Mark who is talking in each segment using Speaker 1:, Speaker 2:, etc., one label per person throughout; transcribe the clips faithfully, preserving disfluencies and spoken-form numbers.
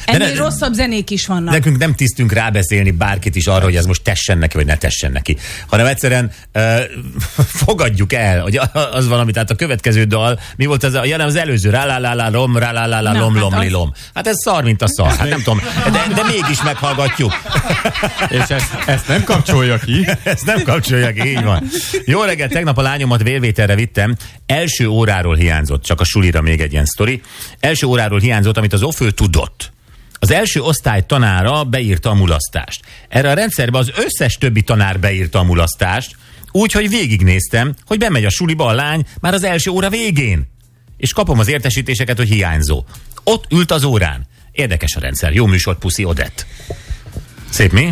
Speaker 1: Ennél ne, rosszabb zenék is vannak.
Speaker 2: Nekünk nem tisztünk rábeszélni bárkit is arra, hogy ez most tessen neki, vagy ne tessen neki. Hanem egyszerűen uh, fogadjuk el, hogy az valami, tehát a következő dal, mi volt az, ja, az előző, rá-lá-lá-lá, rom, rá-lá-lá-lá, lom, lom, li, lom. Hát ez szar, mint a szar. Hát nem tudom, de, de mégis meghallgatjuk.
Speaker 3: És ezt, ezt nem kapcsolja ki.
Speaker 2: Ezt nem kapcsolja ki, így van. Jó reggelt, tegnap a lányomat vérvételre vittem, első óráról hiányzott, csak a sulira még egy ilyen sztori. Első óráról hiányzott, amit az ofő tudott. Az első osztály tanára beírta a mulasztást. Erre a rendszerbe az összes többi tanár beírta a mulasztást, úgyhogy végignéztem, hogy bemegy a suliba a lány már az első óra végén. És kapom az értesítéseket, hogy hiányzó. Ott ült az órán. Érdekes a rendszer. Jó műsor, puszi, Odett. Szép mi?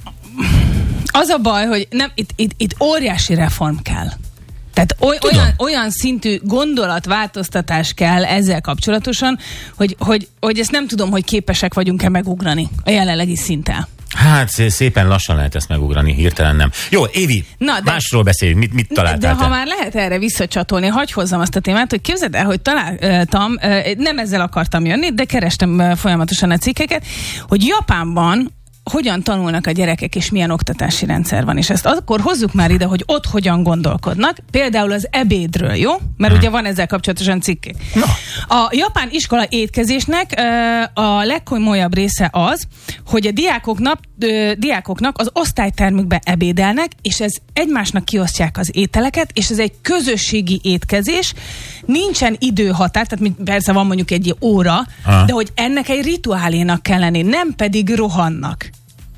Speaker 1: Az a baj, hogy nem, itt, itt, itt óriási reform kell. Tehát oly, olyan, olyan szintű gondolatváltoztatás kell ezzel kapcsolatosan, hogy, hogy, hogy ezt nem tudom, hogy képesek vagyunk-e megugrani a jelenlegi szinttel.
Speaker 2: Hát szépen lassan lehet ezt megugrani, hirtelen nem. Jó, Évi, Na, de, másról beszéljünk, mit, mit találtál
Speaker 1: De
Speaker 2: te?
Speaker 1: ha már lehet erre visszacsatolni, hagyj hozzam azt a témát, hogy képzeld el, hogy találtam, nem ezzel akartam jönni, de kerestem folyamatosan a cikkeket, hogy Japánban hogyan tanulnak a gyerekek, és milyen oktatási rendszer van. És ezt akkor hozzuk már ide, hogy ott hogyan gondolkodnak. Például az ebédről, jó? Mert hmm. ugye van ezzel kapcsolatosan cikkek. No. A japán iskola étkezésnek a legkomolyabb része az, hogy a diákoknak, diákoknak az osztálytermükbe ebédelnek, és ez egymásnak kiosztják az ételeket, és ez egy közösségi étkezés. Nincsen időhatár, tehát persze van mondjuk egy óra, ha. de hogy ennek egy rituálénak kell lenni, nem pedig rohannak.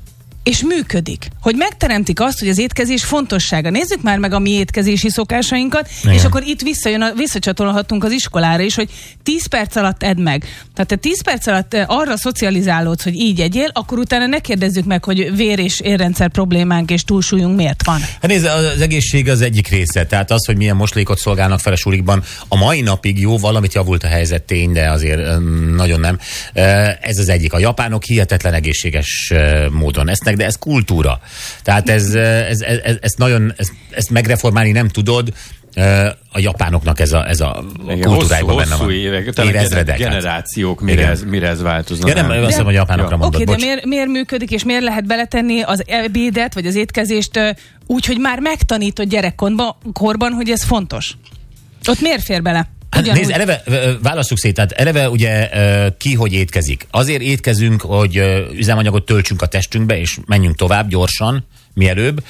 Speaker 1: És működik. Hogy megteremtik azt, hogy az étkezés fontossága. Nézzük már meg a mi étkezési szokásainkat, igen. és akkor itt visszajön a, visszacsatolhatunk az iskolára is, hogy tíz perc alatt edd meg. Tehát te tíz perc alatt arra szocializálódsz, hogy így egyél, akkor utána ne kérdezzük meg, hogy vér- és érrendszer problémánk és túlsúlyunk miért van.
Speaker 2: Hát nézd, az egészség az egyik része. Tehát az, hogy milyen moslékot szolgálnak fel a sulikban, a mai napig jó, valamit javult a helyzet, tény, de azért nagyon nem. Ez az egyik. A japánok hihetetlen egészséges módon esznek, de ez kultúra. Tehát ez, ez, ez, ez, ez nagyon, ez, ezt megreformálni nem tudod. A japánoknak ez a, ez a kultúrájában benne van.
Speaker 3: Évek, Évezredek. Generációk, mire ez, mire ez változna.
Speaker 2: Ja, nem, azt hiszem, hogy a japánokra mondod.
Speaker 1: Oké, okay, de miért, miért működik, és miért lehet beletenni az ebédet, vagy az étkezést úgy, hogy már megtanított gyerekkorban, hogy ez fontos? Ott miért fér bele?
Speaker 2: Hát nézd, eleve válasszuk szét, tehát eleve ugye ki, hogy étkezik. Azért étkezünk, hogy üzemanyagot töltsünk a testünkbe, és menjünk tovább gyorsan, mielőbb,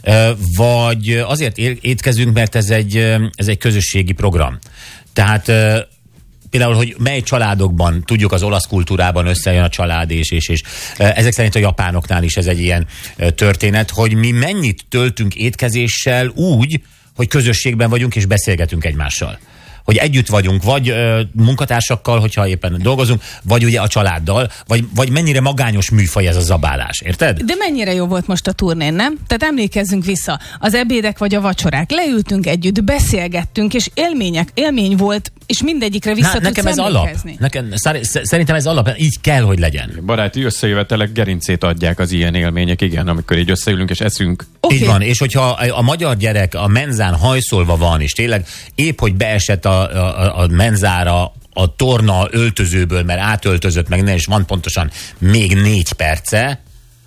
Speaker 2: vagy azért étkezünk, mert ez egy, ez egy közösségi program. Tehát például, hogy mely családokban, tudjuk, az olasz kultúrában összejön a család, és, és, és ezek szerint a japánoknál is ez egy ilyen történet, hogy mi mennyit töltünk étkezéssel úgy, hogy közösségben vagyunk, és beszélgetünk egymással. Hogy együtt vagyunk, vagy ö, munkatársakkal, hogyha éppen dolgozunk, vagy ugye a családdal, vagy, vagy mennyire magányos műfaj ez a zabálás, érted?
Speaker 1: De mennyire jó volt most a turnén, nem? Tehát emlékezzünk vissza, az ebédek vagy a vacsorák, leültünk együtt, beszélgettünk, és élmények, élmény volt, és mindegyikre vissza tudsz
Speaker 2: nekem ez alap. Nekem, szerintem ez alap, így kell, hogy legyen.
Speaker 3: Baráti összejövetelek gerincét adják az ilyen élmények, igen, amikor így összeülünk és eszünk.
Speaker 2: Okay. Így van, és hogyha a, a magyar gyerek a menzán hajszolva van, és tényleg épp, hogy beesett a, a, a menzára a torna öltözőből, mert átöltözött meg, és van pontosan még négy perce,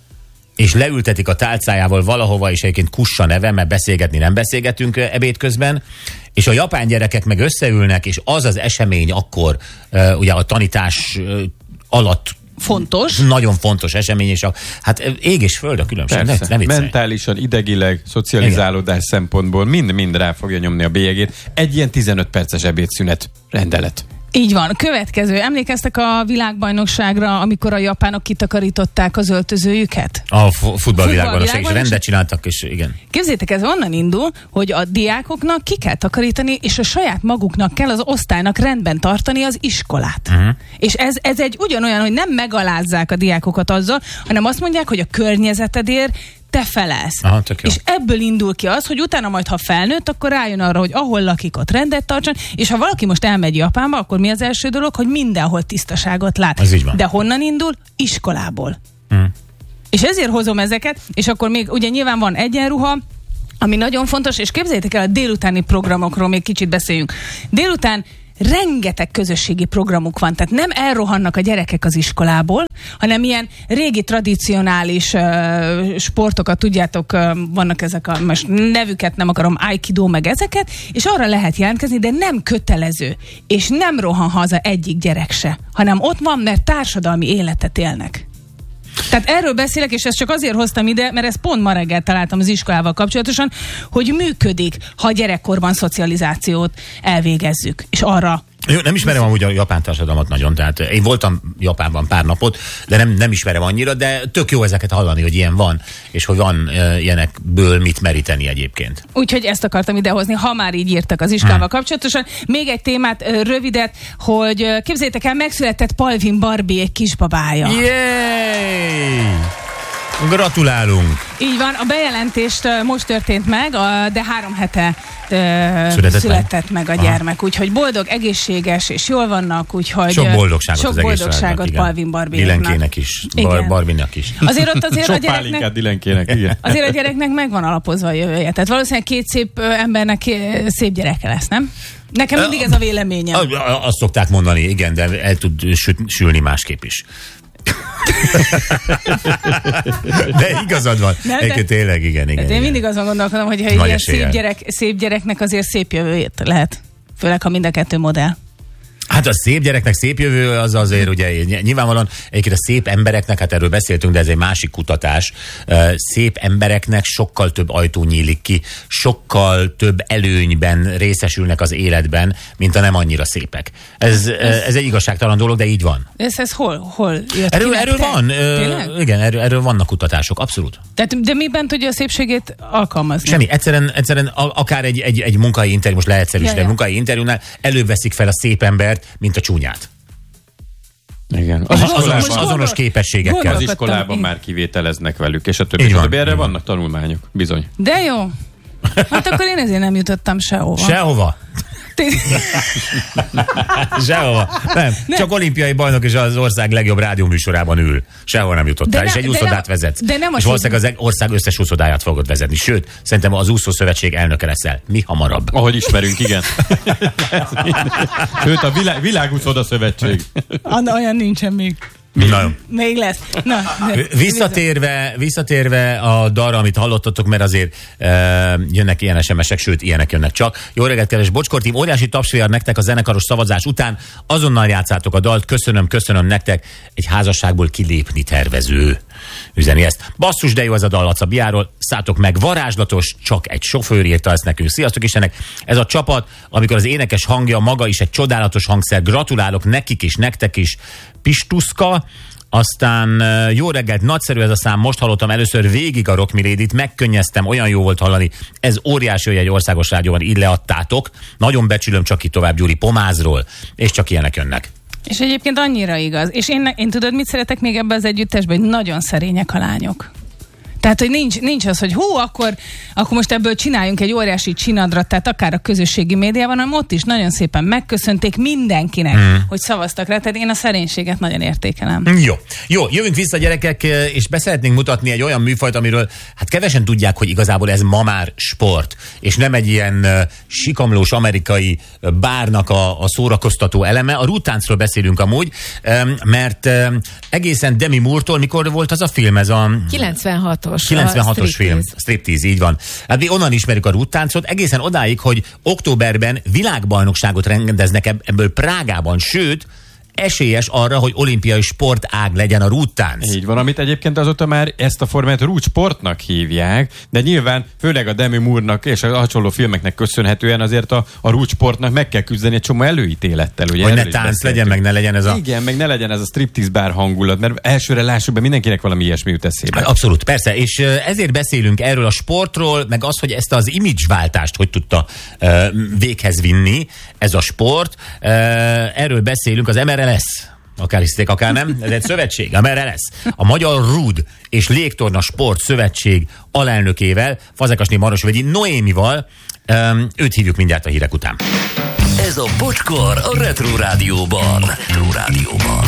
Speaker 2: és leültetik a tálcájával valahova, és egyébként kussa neve, mert beszélgetni nem beszélgetünk ebéd közben, és a japán gyerekek meg összeülnek, és az az esemény akkor, uh, ugye a tanítás uh, alatt
Speaker 1: fontos.
Speaker 2: Nagyon fontos esemény, és a, hát ég és föld a különbség. Ne, ne
Speaker 3: mentálisan, idegileg, szocializálódás igen. szempontból mind-mind rá fogja nyomni a bélyegét. Egy ilyen tizenöt perces ebédszünet rendelet.
Speaker 1: Így van. Következő. Emlékeztek a világbajnokságra, amikor a japánok kitakarították az öltözőjüket?
Speaker 2: A futballvilágbajnokság is rendet csináltak, és igen.
Speaker 1: Képzétek, ez onnan indul, hogy a diákoknak ki kell takarítani, és a saját maguknak kell az osztálynak rendben tartani az iskolát. Uh-huh. És ez, ez egy ugyanolyan, hogy nem megalázzák a diákokat azzal, hanem azt mondják, hogy a környezetedért te felelsz.
Speaker 2: Aha,
Speaker 1: és ebből indul ki az, hogy utána majd, ha felnőtt, akkor rájön arra, hogy ahol lakik, ott rendet tartson, és ha valaki most elmegy Japánba, akkor mi az első dolog, hogy mindenhol tisztaságot lát. De honnan indul? Iskolából. Mm. És ezért hozom ezeket, és akkor még ugye nyilván van egyenruha, ami nagyon fontos, és képzeljétek el, a délutáni programokról még kicsit beszéljünk. Délután rengeteg közösségi programuk van, tehát nem elrohannak a gyerekek az iskolából, hanem ilyen régi tradicionális uh, sportokat, tudjátok, uh, vannak ezek a, most nevüket nem akarom, aikido, meg ezeket, és arra lehet jelentkezni, de nem kötelező, és nem rohan haza egyik gyerek se, hanem ott van, mert társadalmi életet élnek. Tehát erről beszélek, és ezt csak azért hoztam ide, mert ezt pont ma reggel találtam az iskolával kapcsolatosan, hogy működik, ha a gyerekkorban szocializációt elvégezzük, és arra.
Speaker 2: Jó, nem ismerem amúgy a japán társadalmat nagyon, tehát én voltam Japánban pár napot, de nem, nem ismerem annyira, de tök jó ezeket hallani, hogy ilyen van, és hogy van uh, ilyenekből mit meríteni egyébként.
Speaker 1: Úgyhogy ezt akartam idehozni, ha már így írtak az iskával hmm. kapcsolatosan. Még egy témát, uh, rövidet, hogy uh, képzeljétek el, megszületett Palvin Barbie egy kisbabája.
Speaker 2: Yay! Gratulálunk!
Speaker 1: Így van, a bejelentést uh, most történt meg, a, de három hete uh,
Speaker 2: született,
Speaker 1: született meg, meg a gyermek. Aha. Úgyhogy boldog, egészséges, és jól vannak, úgyhogy
Speaker 2: sok boldogságot,
Speaker 1: sok
Speaker 2: az
Speaker 1: boldogságot Palvin Barbie-nak.
Speaker 2: Dilenkének is, Bar- Barbinak is.
Speaker 1: Azért ott azért
Speaker 3: sok
Speaker 1: a gyereknek,
Speaker 3: Dilenkének, igen.
Speaker 1: Azért a gyereknek megvan alapozva a jövője. Tehát valószínűleg két szép embernek szép gyereke lesz, nem? Nekem mindig ez a véleményem.
Speaker 2: Azt szokták mondani, igen, de el tud sülni másképp is. De igazad van. Nem, de, tényleg, igen, igen.
Speaker 1: Én
Speaker 2: igen.
Speaker 1: mindig azon gondolkodom, hogy ha egy ilyen szép, gyerek, szép gyereknek azért szép jövőjét lehet. Főleg, ha mind a kettő modell.
Speaker 2: Hát a szép gyereknek szép jövő, az azért ugye nyilvánvalóan egyébként a szép embereknek, hát erről beszéltünk, de ez egy másik kutatás, szép embereknek sokkal több ajtó nyílik ki, sokkal több előnyben részesülnek az életben, mint a nem annyira szépek. Ez, ez egy igazságtalan dolog, de így van.
Speaker 1: Ez, ez hol, hol jött
Speaker 2: erről,
Speaker 1: ki?
Speaker 2: Erről van, uh, igen, erről, erről vannak kutatások, abszolút.
Speaker 1: Tehát, de miben tudja a szépségét alkalmazni?
Speaker 2: Semmi, egyszerűen, egyszerűen akár egy, egy, egy munkai interjú, most leegyszerűsíteni, ja, ja. munkai interjúnál előbb veszik fel a szép embert, mint a csúnyát.
Speaker 3: Igen.
Speaker 2: Az azonos, azonos képességekkel.
Speaker 3: Az iskolában igen. Már kivételeznek velük, és a többi. Van, erre vannak tanulmányok, bizony.
Speaker 1: De jó. Hát akkor én ezért nem jutottam sehova.
Speaker 2: Sehova? Sehova. Nem. nem. Csak olimpiai bajnok és az ország legjobb rádióműsorában ül. Sehova nem jutottál. És egy úszodát vezetsz. De nem és valószínűleg az ország összes úszodáját fogod vezetni. Sőt, szerintem az úszószövetség elnöke leszel. Mi hamarabb.
Speaker 3: Ahogy ismerünk, igen. Sőt, a világ, világúszoda szövetség.
Speaker 1: Anna, olyan nincsen még.
Speaker 2: Na.
Speaker 1: Még lesz. Na,
Speaker 2: visszatérve, visszatérve a dalra, amit hallottatok, mert azért uh, jönnek ilyen es em esek, sőt, ilyenek jönnek csak. Jó reggelt, kedves Bocskor tím, óriási tapsfér nektek a zenekaros szavazás után. Azonnal játszátok a dalt, köszönöm, köszönöm nektek. Egy házasságból kilépni tervező üzeni ezt. Basszus, de jó ez a dal Laca Biáról. Szálltok meg, varázslatos, csak egy sofőr írta ezt nekünk. Sziasztok Istenek! Ez a csapat, amikor az énekes hangja maga is egy csodálatos hangszer. Gratulálok nekik is, nektek is. Pistuszka, aztán jó reggelt, nagyszerű ez a szám, most hallottam először végig a Rock Milédit, megkönnyeztem, olyan jó volt hallani, ez óriási, hogy egy országos rádióban így leadtátok, nagyon becsülöm, csak itt tovább Gyuri Pomázról, és csak ilyenek jönnek.
Speaker 1: És egyébként annyira igaz, és én, én tudod, mit szeretek még ebbe az együttesben, hogy nagyon szerények a lányok. Tehát, hogy nincs, nincs az, hogy hú, akkor, akkor most ebből csináljunk egy óriási csinadrat, tehát akár a közösségi médiában, hanem ott is nagyon szépen megköszönték mindenkinek, hmm. hogy szavaztak rá, tehát én a szerénységet nagyon értékelem.
Speaker 2: Jó, jó, jövünk vissza gyerekek, és beszeretnénk mutatni egy olyan műfajt, amiről hát kevesen tudják, hogy igazából ez ma már sport, és nem egy ilyen uh, sikamlós amerikai uh, bárnak a, a szórakoztató eleme. A rúttáncról beszélünk amúgy, um, mert um, egészen Demi Moore-tól, mikor volt az a film, ez a...
Speaker 1: kilencvenhatos
Speaker 2: kilencvenhatos film, striptease, így van. Hát mi onnan ismerjük a rúttáncot, egészen odáig, hogy októberben világbajnokságot rendeznek ebből Prágában, sőt, esélyes arra, hogy olimpiai sportág legyen a rúttánc.
Speaker 3: Így van, amit egyébként azóta már ezt a formát rútsportnak hívják, de nyilván főleg a Demi Moore-nak és a hasonló filmeknek köszönhetően azért a, a rútsportnak meg kell küzdeni egy csomó előítélettel. Ugye,
Speaker 2: hogy ne tánc legyen, meg ne legyen ez a...
Speaker 3: Igen, meg ne legyen ez a striptease bár hangulat, mert elsőre lássuk be, mindenkinek valami ilyesmi jut eszébe.
Speaker 2: Hát abszolút, persze, és ezért beszélünk erről a sportról, meg az, hogy ezt az image-váltást hogy tudta uh, véghez vinni ez a sport. Uh, erről beszélünk az em er el es. Akár hiszték, akár nem, ez egy szövetség, em er el es. A Magyar Rúd és Légtorna Sport Szövetség alelnökével, Fazekasné Marosvegyi Noémival, um, őt hívjuk mindjárt a hírek után.
Speaker 4: Ez a Bocskor a Retro Rádióban. Retro Rádióban.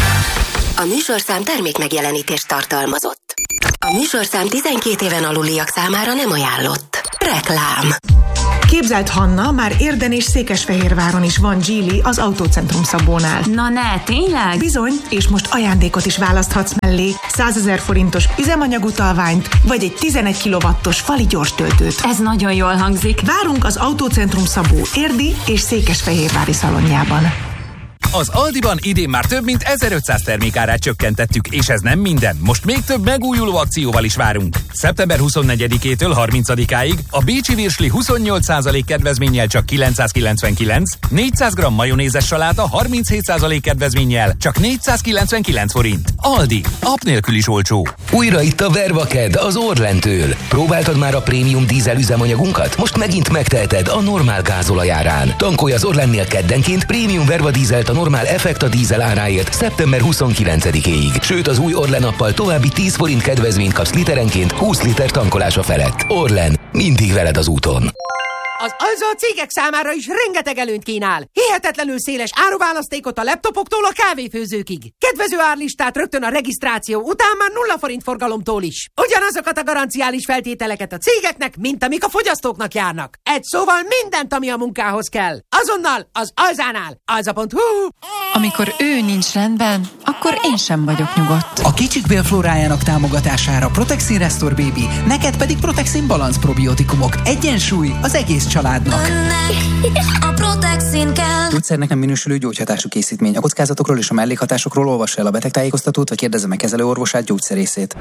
Speaker 5: A műsorszám termék megjelenítést tartalmazott. A műsorszám tizenkét éven aluliak számára nem ajánlott. Reklám.
Speaker 6: Képzelt Hanna, már Érden és Székesfehérváron is van Geely az Autócentrum Szabónál.
Speaker 7: Na ne, tényleg?
Speaker 6: Bizony, és most ajándékot is választhatsz mellé. százezer forintos üzemanyagutalványt, vagy egy tizenegy kilowattos fali gyorstöltőt.
Speaker 7: Ez nagyon jól hangzik.
Speaker 6: Várunk az Autócentrum Szabó érdi és székesfehérvári szalonjában.
Speaker 8: Az Aldiban idén már több mint ezerötszáz termékárát csökkentettük, és ez nem minden. Most még több megújuló akcióval is várunk. szeptember huszonnegyedikétől harmincadikáig a bécsi virsli huszonnyolc százalék kedvezménnyel csak kilencszázkilencvenkilenc, négyszáz gramm majonézes saláta harminchét százalék kedvezménnyel csak négyszázkilencvenkilenc forint. Aldi, app nélkül is olcsó.
Speaker 4: Újra itt a Vervaked az Orlentől. Próbáltad már a prémium dízel üzemanyagunkat? Most megint megteheted a normál gázolajárán. Tankolj az Orlennél keddenként prémium Verva dízelt a normál effekt a dízel áráért szeptember huszonkilencedikéig. Sőt, az új Orlen appal további tíz forint kedvezményt kapsz literenként húsz liter tankolása felett. Orlen, mindig veled az úton.
Speaker 9: Az Alza a cégek számára is rengeteg előnyt kínál. Hihetetlenül széles áruválasztékot a laptopoktól a kávéfőzőkig. Kedvező árlistát rögtön a regisztráció után már nulla forint forgalomtól is. Ugyanazokat a garanciális feltételeket a cégeknek, mint amik a fogyasztóknak járnak. Egy szóval mindent, ami a munkához kell. Azonnal az Alzánál. alza pont hu.
Speaker 10: Amikor ő nincs rendben, akkor én sem vagyok nyugodt.
Speaker 11: A kicsik bélflórájának támogatására Protexin Restore Baby, neked pedig Protexin Balance probiotikumok. Egyensúly az egész családnak.
Speaker 12: A Protexin kell.
Speaker 11: Gyógyszernek nem minősülő gyógyhatású készítmény. A kockázatokról és a mellékhatásokról olvassa el a betegtájékoztatót, vagy kérdezze meg kezelőorvosát, gyógyszerészét.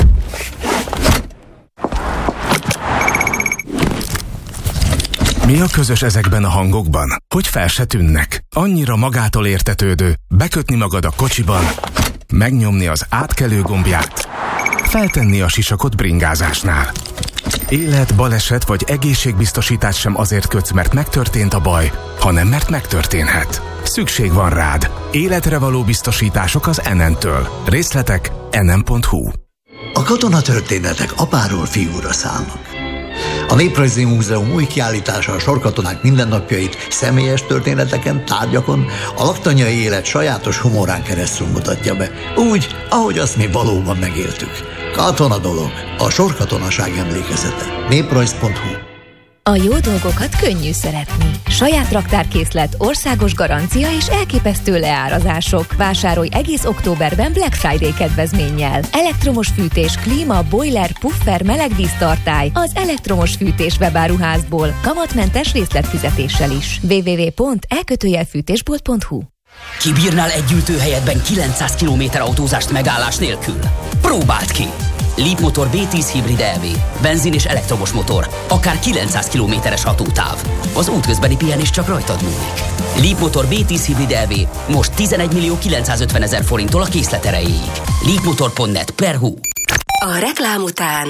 Speaker 13: Mi a közös ezekben a hangokban? Hogy fel se tűnnek? Annyira magától értetődő, bekötni magad a kocsiban, megnyomni az átkelő gombját, feltenni a sisakot bringázásnál. Élet, baleset vagy egészségbiztosítás sem azért kötsz, mert megtörtént a baj, hanem mert megtörténhet. Szükség van rád. Életre való biztosítások az enen-től. Részletek enen pont hu.
Speaker 14: A katonatörténetek apáról fiúra szállnak. A Néprajzi Múzeum új kiállítása a sorkatonák mindennapjait személyes történeteken, tárgyakon, a laktanyai élet sajátos humorán keresztül mutatja be, úgy, ahogy azt mi valóban megéltük. Katona dolog, a sorkatonaság emlékezete. néprajz pont hu.
Speaker 15: A jó dolgokat könnyű szeretni. Saját raktárkészlet, országos garancia és elképesztő leárazások. Vásárolj egész októberben Black Friday kedvezménnyel. Elektromos fűtés, klíma, boiler, puffer, melegvíztartály az elektromos fűtés webáruházból. Kamatmentes részletfizetéssel is. double-u double-u double-u pont e kötőjel fűtésbolt pont hu.
Speaker 16: Kibírnál egy ültőhelyedben kilencszáz kilométer autózást megállás nélkül? Próbáld ki! Leapmotor bé tíz hibrid é vé, benzin és elektromos motor, akár kilencszáz kilométeres hatótáv. Az útközbeni pihenés csak rajtad múlik. Leapmotor bé tíz hibrid é vé most tizenegy millió kilencszázötven ezer forinttól a készlet erejéig. leapmotor pont net per hu.
Speaker 5: A reklám után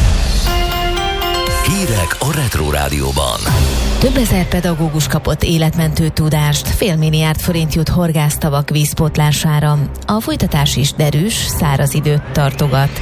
Speaker 4: Hírek a Retro Rádióban.
Speaker 15: Több ezer pedagógus kapott életmentő tudást, fél milliárd forint jut horgásztavak vízpótlására. A folytatás is derűs, száraz időt tartogat.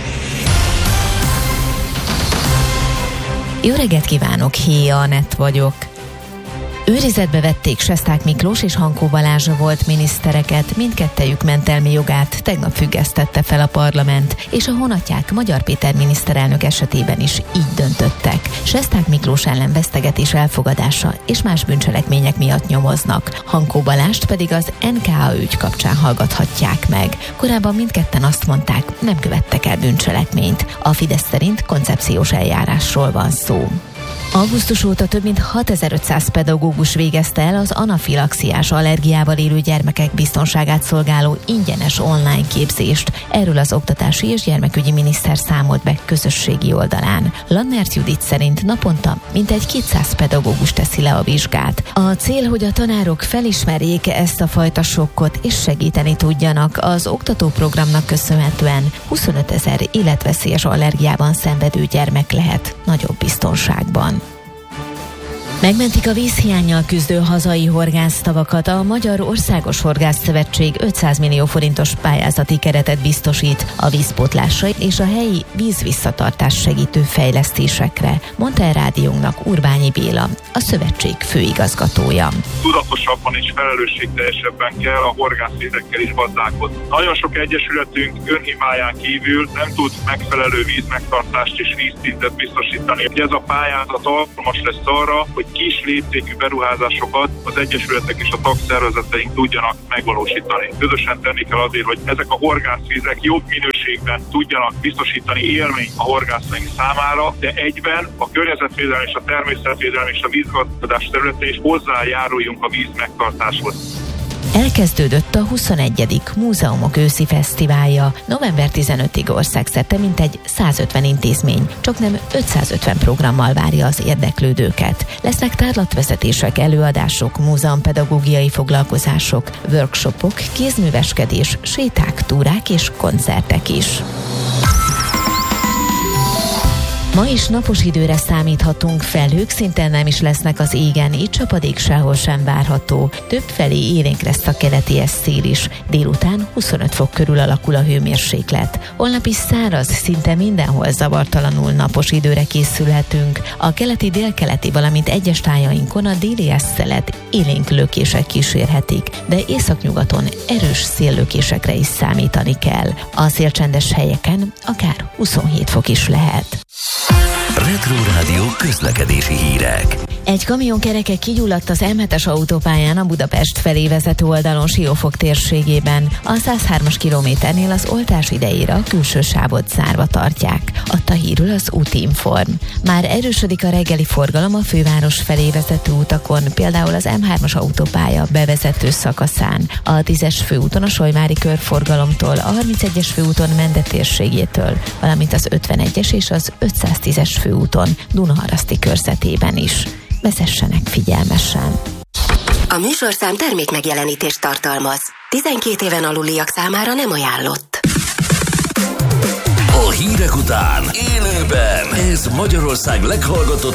Speaker 15: Jó reggelt kívánok, Héja Anett vagyok. Őrizetbe vették Sesták Miklós és Hankó Balázs volt minisztereket, mindkettejük mentelmi jogát tegnap függesztette fel a parlament, és a honatják Magyar Péter miniszterelnök esetében is így döntöttek. Sesták Miklós ellen vesztegetés elfogadása és más bűncselekmények miatt nyomoznak. Hankó Balázst pedig az en ká á ügy kapcsán hallgathatják meg. Korábban mindketten azt mondták, nem követtek el bűncselekményt. A Fidesz szerint koncepciós eljárásról van szó. Augusztus óta több mint hatezer-ötszáz pedagógus végezte el az anafilaxiás allergiával élő gyermekek biztonságát szolgáló ingyenes online képzést. Erről az Oktatási és Gyermekügyi Miniszter számolt be közösségi oldalán. Lannert Judit szerint naponta mintegy kétszáz pedagógus teszi le a vizsgát. A cél, hogy a tanárok felismerjék ezt a fajta sokkot és segíteni tudjanak. Az oktatóprogramnak köszönhetően huszonöt ezer életveszélyes allergiában szenvedő gyermek lehet nagyobb biztonságban. Megmentik a vízhiánnyal küzdő hazai horgásztavakat. A Magyar Országos Horgászszövetség ötszáz millió forintos pályázati keretet biztosít a vízpótlásra és a helyi vízvisszatartás segítő fejlesztésekre, mondta el rádiónknak Urbányi Béla, a szövetség főigazgatója.
Speaker 17: Tudatosabban és felelősségteljesebben kell a horgászvizekkel is gazdálkodni. Nagyon sok egyesületünk önhibáján kívül nem tud megfelelő vízmegtartást és vízszintet biztosítani. Ez a pályázat alkalmas lesz arra, hogy hogy kis léptékű beruházásokat az egyesületek és a tagszervezeteink tudjanak megvalósítani. Közösen tenni kell azért, hogy ezek a horgászvizek jobb minőségben tudjanak biztosítani élményt a horgászaink számára, de egyben a környezetvédelem és a természetvédelem és a vízgazdálkodás területén is hozzájáruljunk a víz megtartáshoz.
Speaker 15: Elkezdődött a huszonegyedik Múzeumok őszi fesztiválja. november tizenötödikéig országszerte mintegy százötven intézmény, csaknem ötszázötven programmal várja az érdeklődőket. Lesznek tárlatvezetések, előadások, múzeumpedagógiai foglalkozások, workshopok, kézműveskedés, séták, túrák és koncertek is. Ma is napos időre számíthatunk, felhők szinte nem is lesznek az égen, így csapadék sehol sem várható. Többfelé élénk lesz a keleti szél is. Délután huszonöt fok körül alakul a hőmérséklet. Holnap is száraz, szinte mindenhol zavartalanul napos időre készülhetünk. A keleti, délkeleti, valamint egyes tájainkon a déli eszszelet élénk lökések kísérhetik, de északnyugaton erős széllökésekre is számítani kell. A szélcsendes helyeken akár huszonhét fok is lehet.
Speaker 4: Retro Rádió közlekedési hírek.
Speaker 15: Egy kamion kereke kigyulladt az em hetes autópályán a Budapest felé vezető oldalon Siófok térségében. A száz hármas kilométernél az oltás idejére a külső sávot zárva tartják. Adta hírül az Útinform. Már erősödik a reggeli forgalom a főváros felé vezető utakon, például az em hármas autópálya bevezető szakaszán, a tízes főúton a Solymári körforgalomtól, a harmincegyes főúton Mende térségétől, valamint az ötvenegyes és az ötszáztízes főúton Dunaharaszti körzetében is. Vezessenek figyelmesen!
Speaker 5: A műsorszám termékmegjelenítést tartalmaz. tizenkét éven aluliak számára nem ajánlott.
Speaker 4: A hírek után élőben ez Magyarország leghallgatottabb